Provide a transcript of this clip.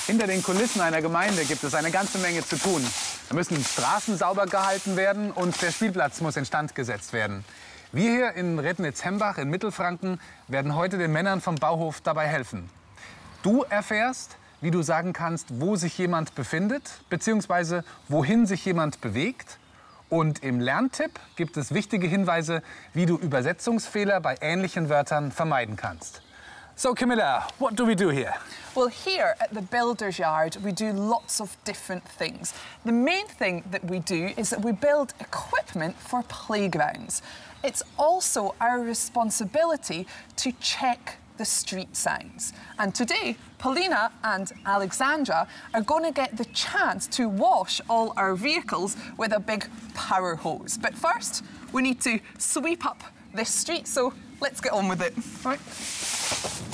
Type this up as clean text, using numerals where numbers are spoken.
Hinter den Kulissen einer Gemeinde gibt es eine ganze Menge zu tun. Da müssen Straßen sauber gehalten werden und der Spielplatz muss instand gesetzt werden. Wir hier in Rednitz-Hembach in Mittelfranken werden heute den Männern vom Bauhof dabei helfen. Du erfährst, wie du sagen kannst, wo sich jemand befindet, bzw. wohin sich jemand bewegt. Und im Lerntipp gibt es wichtige Hinweise, wie du Übersetzungsfehler bei ähnlichen Wörtern vermeiden kannst. So, Camilla, what do we do here? Well, here at the Builder's Yard, we do lots of different things. The main thing that we do is that we build equipment for playgrounds. It's also our responsibility to check the street signs. And today, Paulina and Alexandra are going to get the chance to wash all our vehicles with a big power hose. But first, we need to sweep up this street, so let's get on with it. Right.